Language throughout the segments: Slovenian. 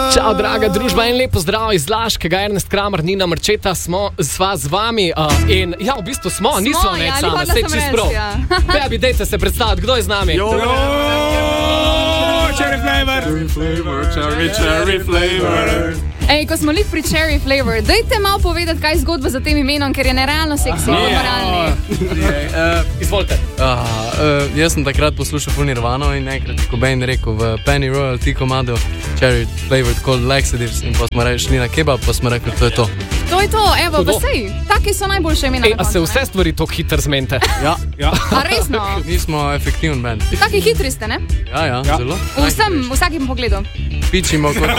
Čau, draga družba, en lep pozdrav iz Laškega, Ernest Kramer, Nina Marčeta, sva z vami in ja, v bistvu smo, nismo ne sama, sej čist prav. Baby, dejte se predstaviti, kdo je z nami? Cherry flavor. Ej, ko smo lik pri Cherry Flavor, dajte malo povedati, kaj je zgodba za tem imenom, ker je nerealno seksi, moralni. Izvolite. Jaz sem takrat poslušal full Nirvano in nekrat, ko Bane rekel v Penny Royal ti komado Cherry Flavored Cold Laxatives in pa smo šli na kebab, pa smo rekli, to je to. To je to, evo, pa sej, taki so najboljše imena. Ej, a se vse stvari tako hitro zmente? Ja. A resno? Mi smo efektiven band. Taki hitri ste, ne? Ja, zelo. Vsakim pogledom. Pičimo kot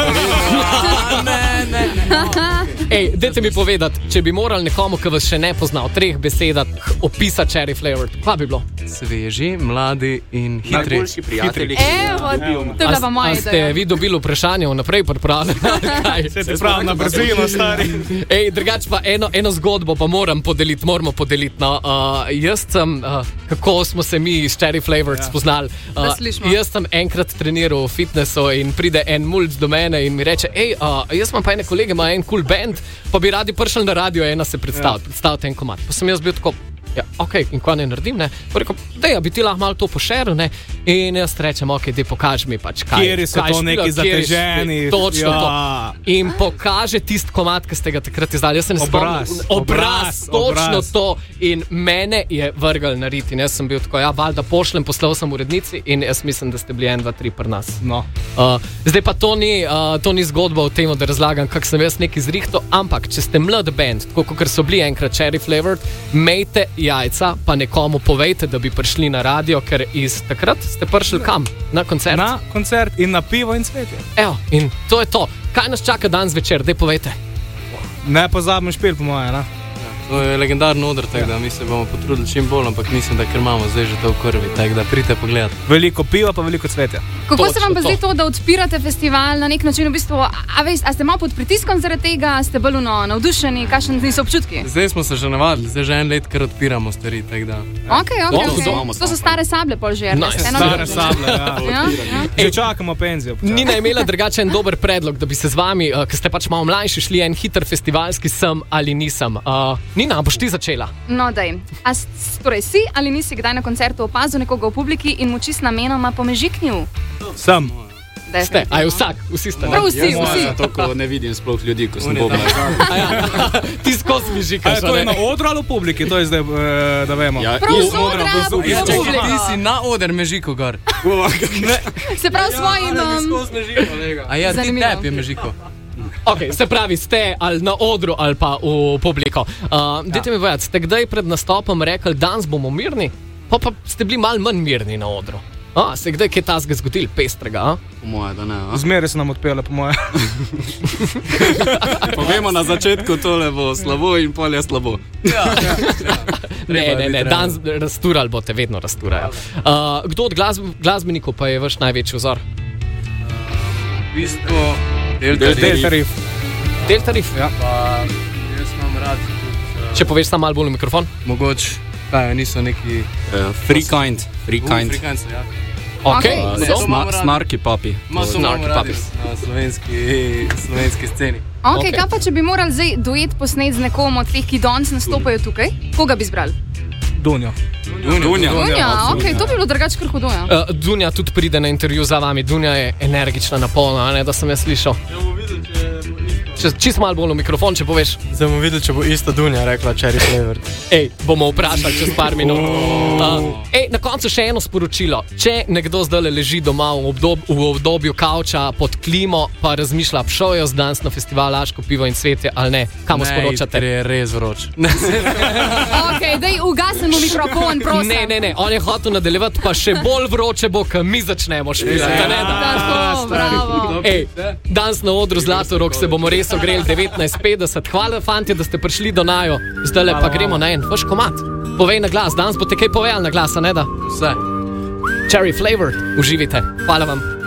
Ej, dajte mi povedati, če bi morali nekomu, ki vas še ne pozna, v 3 besedah opisati Cherry Flavored, kaj bi bilo? Sveži, mladi in hitri. Najboljši prijatelji. Evo, to je bila pa moja Ste ideja. vi dobili vprašanje vnaprej pripravljeno? Se te pravi na brzino, stari. Ej, drugače pa eno zgodbo pa moramo podeliti. No, jaz sem, kako smo se mi s Cherry Flavored spoznali. Da slišimo. Jaz sem enkrat treniral v fitnessu in pride en mulj do mene in mi reče, jaz imam pa ene kolege, ima en cool band, pa bi radi prišli na radio ena se predstaviti en komad. Pa sem jaz bil tako, ja, ok, in kaj ne naredim, ne? Pa rekel, dej, bi ti lahko malo to pošeril, ne? In jaz rečem, ok, dej, pokaži mi pač, kaj. Kjeri so to neki zateženi. Točno to. In pokaže tist komad, ki ste ga takrat izdali. Jaz se ne spomnim. Obraz, točno to. In mene je vrgal na rit. In jaz sem bil tako, ja, valjda pošljem, poslal sem urednici in jaz mislim, da ste bili 1, 2, 3 pri nas. No. Zdaj pa to ni zgodba o tem, da razlagam, kak sem jaz neki zrihto, ampak če ste mlad band, tako kot so bili enkrat Cherry Flavored, mejte jajca, pa nekomu povejte, da bi prišli na radio, ker iz takrat ste prišli kam? Na koncert? Na koncert in na pivo in cvetje. Evo, in to je to. Kaj nas čaka danes večer? Dej povejte. Ne pozabim špil, po moje, ne? To je legendarno odr, tako da mi se bomo potrudili čim bolj, ampak mislim, da ker imamo zdaj že to v krvi, tako da pridite pogledati. Veliko piva, pa veliko cvetja. Kako se vam pa zdi to, da odpirate festival na nek način, v bistvu, a ste malo pod pritiskom zaradi tega, ste bolj navdušeni, kakšni so občutki? Zdaj smo se že navadili, zdaj že 1 let, ker odpiramo stvari, tako da. Ok. To so stare sable pol že, Stare sable, ja. Že čakamo penzijo. Nina je imela drugačen dober predlog, da bi se z vami, ki ste pač malo mlajši, šli en hiter festivalski sem ali nisem. Nina, boš ti začela? No, daj. Torej, si ali nisi kdaj na koncertu opazil nekoga v publiki in mu čist namenoma pomežiknil? Sem. Ste, a je vsi ste? Prav vsi. Zato, ko ne vidim sploh ljudi, ko sem bobnar. Ti skozi mežikaš, To je na odru ali v publiki, to je zdaj, da vemo. Prav z odra, v publiki. Ti si na oder mežiko gor. Se prav svojim... A ja, ti Zanimivo. tep je mežiko. Ok, se pravi, ste ali na odru ali pa v publiko. Dajte mi povedati, ste kdaj pred nastopom rekli, danes bomo mirni? Pa ste bili malo manj mirni na odru. Se kdaj kaj tazga zgodili, pestrega? Po moje, da ne. Zmeraj se nam odpele, po moje. Povemo na začetku, tole bo slabo in pol je slabo. Ne, danes rasturali boste, vedno rasturajo. Kdo od glasbenikov pa je vaš največji vzor? V bistvu Del Tarif. Del Tarif? Ja. Pa jaz imam rad tudi... Če poveš sam malo bolj v mikrofon. Mogoče, kaj, niso neki... Free kind. Freakanci, ja. Ok. Snarky papi. So imamo radi na slovenski sceni. Ok, kaj pa če bi morali zdaj duet posnet z nekom od teh, ki danes nastopajo tukaj? Koga bi zbrali? Dunjo. Dunja, ok, to bi bilo drugače kar hudo, ja. Dunja tudi pride na intervju za vami. Dunja je energična, napolna, ne, da sem jaz slišal. Čisto malo bolj v mikrofon, če poveš. Zdaj bomo videli, če bo ista Dunja rekla Cherry Flavored. Ej, bomo vprašali čez par minut. Na koncu še eno sporočilo. Če nekdo zdaj leži doma v obdobju kavča pod klimo, pa razmišlja, šel je danes na festival Laško pivo in cvetje ali ne, kam sporočate? Ker je res vroč. Ok, daj ugasnemo mikrofon, prosim. Ne, on je hotel nadaljevati, pa še bolj vroče bo, ko mi začnemo špilati. Tako, bravo. Ej, danes na odru Zlatorog se bomo res ogreli 19:50. Hvala, fantje, da ste prišli do naju. Zdajle pa gremo na en vaš komad. Povej na glas, danes boste kaj povedali na glas, a ne da? Vse. Cherry Flavored, uživite. Hvala vam.